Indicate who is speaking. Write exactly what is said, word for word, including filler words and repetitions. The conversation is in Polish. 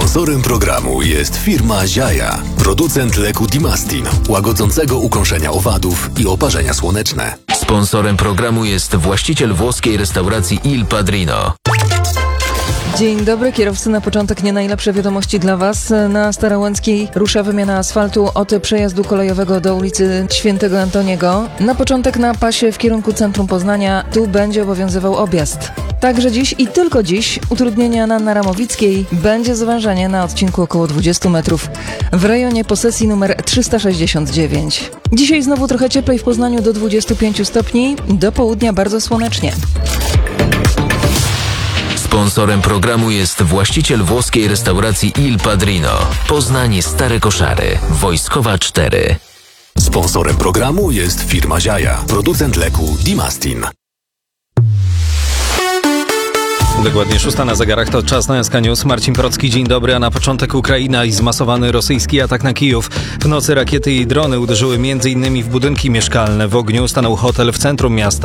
Speaker 1: Sponsorem programu jest firma Ziaja, producent leku Dimastin, łagodzącego ukąszenia owadów i oparzenia słoneczne.
Speaker 2: Sponsorem programu jest właściciel włoskiej restauracji Il Padrino.
Speaker 3: Dzień dobry, kierowcy. Na początek nie najlepsze wiadomości dla Was. Na Starołęckiej rusza wymiana asfaltu od przejazdu kolejowego do ulicy Świętego Antoniego. Na początek na pasie w kierunku centrum Poznania, tu będzie obowiązywał objazd. Także dziś i tylko dziś utrudnienia na Naramowickiej, będzie zwężenie na odcinku około dwadzieścia metrów w rejonie posesji numer trzysta sześćdziesiąt dziewięć. Dzisiaj znowu trochę cieplej w Poznaniu do dwudziestu pięciu stopni, do południa bardzo słonecznie.
Speaker 2: Sponsorem programu jest właściciel włoskiej restauracji Il Padrino. Poznań Stare Koszary, Wojskowa cztery.
Speaker 1: Sponsorem programu jest firma Ziaja, producent leku Dimastin.
Speaker 4: Dokładnie szósta na zegarach, to czas na S K News. Marcin Procki, dzień dobry, a na początek Ukraina i zmasowany rosyjski atak na Kijów. W nocy rakiety i drony uderzyły m.in. w budynki mieszkalne. W ogniu stanął hotel w centrum miasta.